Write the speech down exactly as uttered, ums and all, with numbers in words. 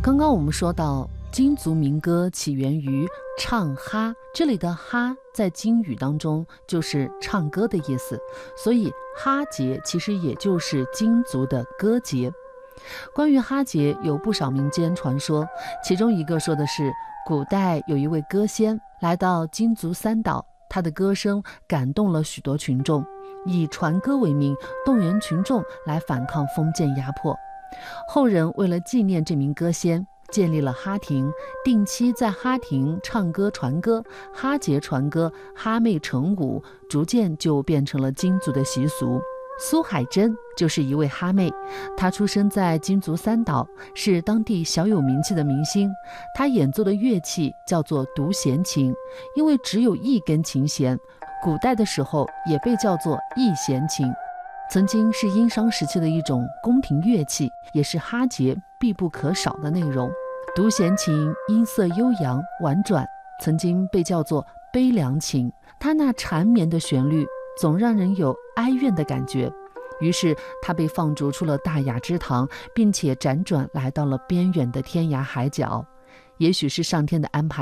刚刚我们说到京族民歌起源于唱哈，这里的哈在京语当中就是唱歌的意思，所以哈节其实也就是京族的歌节。关于哈节有不少民间传说，其中一个说的是古代有一位歌仙来到京族三岛，他的歌声感动了许多群众，以传歌为名动员群众来反抗封建压迫。后人为了纪念这名歌仙，建立了哈亭，定期在哈亭唱歌传歌，哈节传歌，哈妹成舞，逐渐就变成了京族的习俗。苏海珍就是一位哈妹，她出生在京族三岛，是当地小有名气的明星。她演奏的乐器叫做独弦琴，因为只有一根琴弦，古代的时候也被叫做一弦琴。曾经是殷商时期的一种宫廷乐器，也是哈节必不可少的内容。独弦琴音色悠扬婉转，曾经被叫做悲凉琴，它那缠绵的旋律总让人有哀怨的感觉，于是它被放逐出了大雅之堂，并且辗转来到了边远的天涯海角。也许是上天的安排，